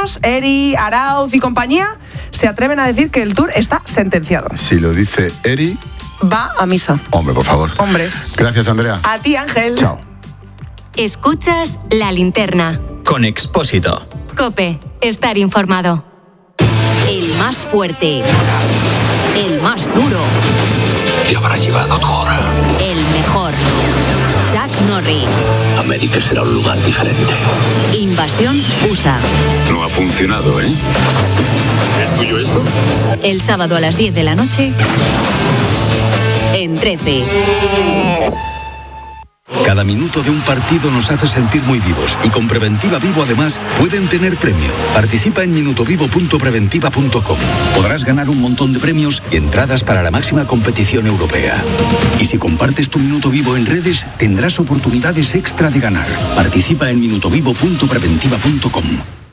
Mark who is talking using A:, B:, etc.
A: muchos, Eri, Arauz y compañía, se atreven a decir que el Tour está sentenciado.
B: Si lo dice Eri...
A: Va a misa.
B: Hombre, por favor.
A: Hombre.
B: Gracias, Andrea.
A: A ti, Ángel.
B: Chao.
C: Escuchas La Linterna.
D: Con Expósito.
C: COPE. Estar informado. El más fuerte. El más duro.
E: Te habrá llegado tu hora.
C: El mejor. Chuck Norris.
E: América será un lugar diferente.
C: Invasión USA.
E: No ha funcionado, ¿eh? ¿Es tuyo esto?
C: El sábado a las 10 de la noche. En 13.
F: Cada minuto de un partido nos hace sentir muy vivos y con Preventiva Vivo además pueden tener premio. Participa en minutovivo.preventiva.com. Podrás ganar un montón de premios y entradas para la máxima competición europea. Y si compartes tu Minuto Vivo en redes, tendrás oportunidades extra de ganar. Participa en minutovivo.preventiva.com.